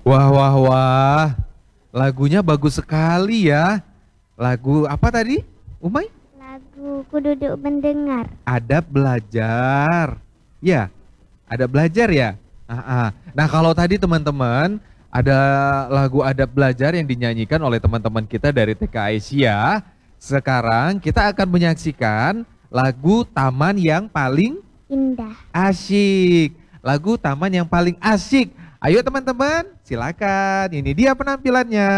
Wah, wah, wah. Lagunya bagus sekali ya. Lagu apa tadi, Umay? Lagu Ku Duduk Mendengar. Adab belajar. Ya, ada belajar ya. Nah, kalau tadi teman-teman ada lagu adab belajar yang dinyanyikan oleh teman-teman kita dari TK Asia. Sekarang kita akan menyaksikan lagu Taman yang paling Indah. asyik. Lagu Taman yang paling asyik. Ayo teman-teman, silakan. Ini dia penampilannya.